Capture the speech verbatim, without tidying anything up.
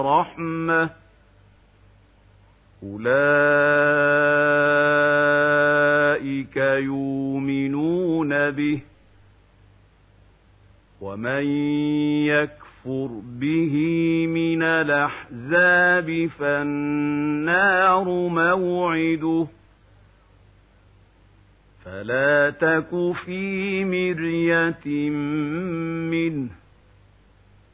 رحمة أولئك يؤمنون به ومن يكفر به من الأحزاب فالنار موعده فلا تك في مرية منه